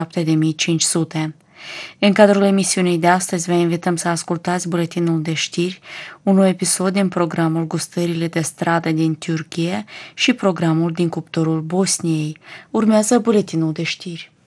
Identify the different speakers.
Speaker 1: 7500. În cadrul emisiunii de astăzi vă invităm să ascultați buletinul de știri, un nou episod din programul Gustările de stradă din Turcia și programul din cuptorul Bosniei. Urmează buletinul de știri.